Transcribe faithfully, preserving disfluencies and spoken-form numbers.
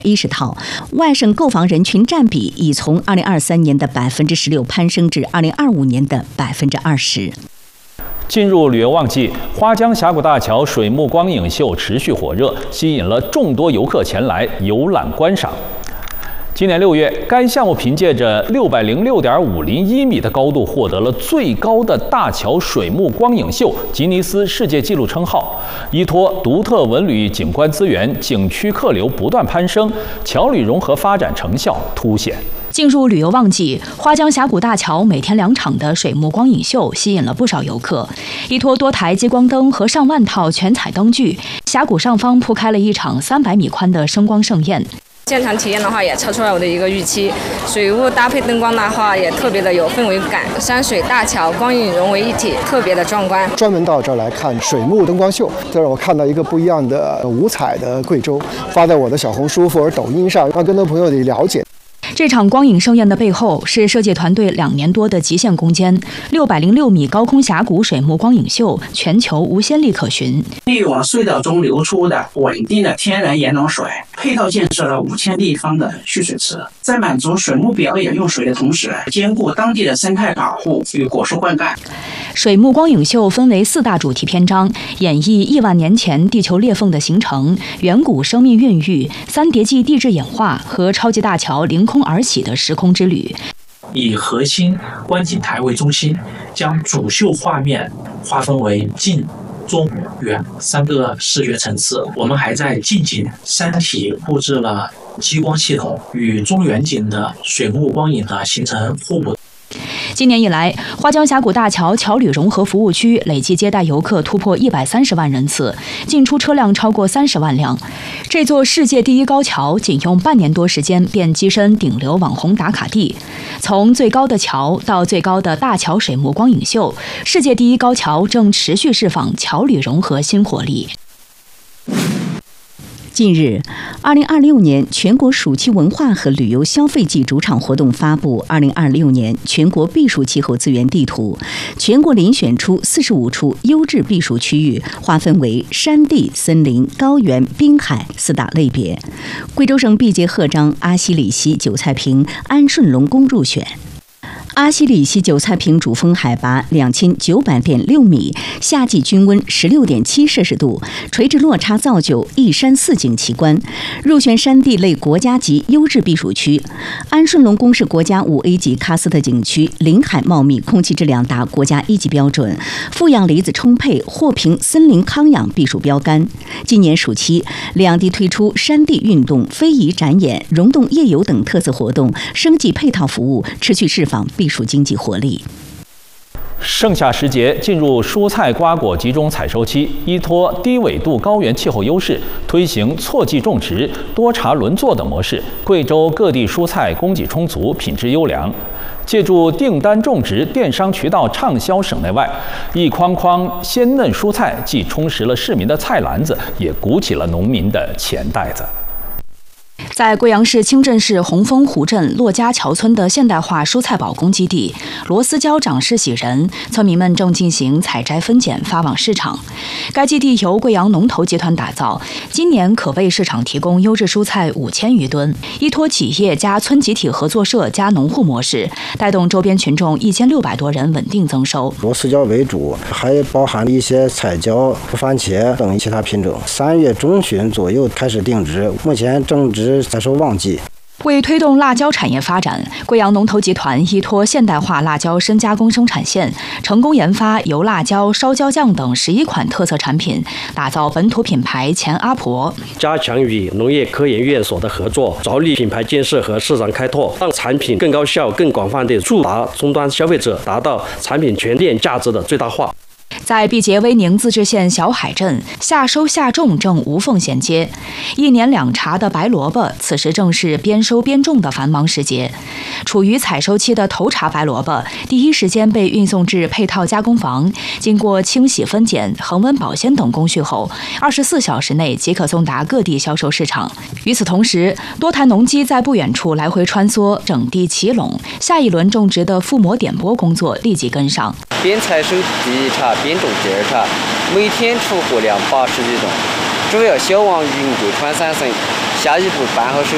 一十套，外省购房人群占比已从二零二三年的百分之十六攀升至二零二五年的百分之二十。 进入旅游旺季，花江峡谷大桥水幕光影秀持续火热，吸引了众多游客前来游览观赏。今年六月，该项目凭借着六百零六点五零一米的高度，获得了最高的大桥水幕光影秀吉尼斯世界纪录称号。依托独特文旅景观资源，景区客流不断攀升，桥旅融合发展成效凸显。 进入旅游旺季，花江峡谷大桥每天两场的水幕光影秀吸引了不少游客。依托多台激光灯和上万套全彩灯具，峡谷上方铺开了一场三百米宽的声光盛宴。 现场体验的话也超出了我的一个预期，水雾搭配灯光的话也特别的有氛围感，山水大桥光影融为一体，特别的壮观。 专门到这儿来看水幕灯光秀，这让我看到一个不一样的五彩的贵州，发在我的小红书或者抖音上，让更多朋友的了解。 这场光影盛宴的背后是设计团队两年多的极限攻坚。六百零六米高空峡谷水幕光影秀，全球无先例可循。 利用隧道中流出的稳定的天然盐卤水，配套建设了五千立方的蓄水池，在满足水幕表演用水的同时，兼顾当地的生态保护与果树灌溉。 水幕光影秀分为四大主题篇章，演绎亿万年前地球裂缝的形成、远古生命孕育、三叠纪地质演化和超级大桥凌空而起的时空之旅。 以核心观景台为中心，将主秀画面划分为近、中、远三个视觉层次。我们还在近景山体布置了激光系统，与中远景的水幕光影的形成互补。 今年以来，花江峡谷大桥桥旅融合服务区累计接待游客突破一百三十万人次，进出车辆超过三十万辆。这座世界第一高桥仅用半年多时间便跻身顶流网红打卡地。从最高的桥到最高的大桥水幕光影秀，世界第一高桥正持续释放桥旅融合新活力。 近日，二零二六年全国暑期文化和旅游消费季主场活动发布二零二六年全国避暑气候资源地图，全国遴选出四十五处优质避暑区域，划分为山地、森林、高原、滨海四大类别。贵州省毕节鹤章、阿西里溪、韭菜坪、安顺龙宫入选。阿西里溪韭菜坪主峰海拔两千九百点六米，夏季均温十六点七摄氏度，垂直落差造就一山四景奇观，入选山地类国家级优质避暑区。安顺龙宫是国家五 A 级喀斯特景区，林海茂密，空气质量达国家一级标准，负氧离子充沛，获评森林康养避暑标杆。今年暑期，两地推出山地运动、非遗展演、溶洞夜游等特色活动，升级配套服务，持续释放避暑经济活力。 盛夏时节进入蔬菜瓜果集中采收期，依托低纬度高原气候优势，推行错季种植、多茬轮作等模式，贵州各地蔬菜供给充足，品质优良。借助订单种植、电商渠道畅销省内外，一筐筐鲜嫩蔬菜既充实了市民的菜篮子，也鼓起了农民的钱袋子。 在贵阳市清镇市红枫湖镇骆家桥村的现代化蔬菜保供基地，螺丝椒长势喜人，村民们正进行采摘分拣，发往市场。该基地由贵阳农投集团打造，今年可为市场提供优质蔬菜五千余吨。依托企业加村集体合作社加农户模式，带动周边群众一千六百多人稳定增收。 螺丝椒为主，还包含一些彩椒、番茄等其他品种。三月中旬左右开始定植，目前正值采收旺季。 为推动辣椒产业发展，贵阳农投集团依托现代化辣椒深加工生产线，成功研发油辣椒、烧椒酱等十一款特色产品，打造本土品牌钱阿婆。 加强与农业科研院所的合作，着力品牌建设和市场开拓，让产品更高效、更广泛地触达终端消费者，达到产品全链价值的最大化。 在毕节威宁自治县小海镇，夏收夏种正无缝衔接。一年两茬的白萝卜，此时正是边收边种的繁忙时节。处于采收期的头茬白萝卜，第一时间被运送至配套加工房，经过清洗、分拣、恒温保鲜等工序后，二十四小时内即可送达各地销售市场。与此同时，多台农机在不远处来回穿梭，整地齐垄，下一轮种植的覆膜点播工作立即跟上。 边采收第一茬，边种第二茬，每天出货量八十几吨，主要销往云贵川三省。下一步办好手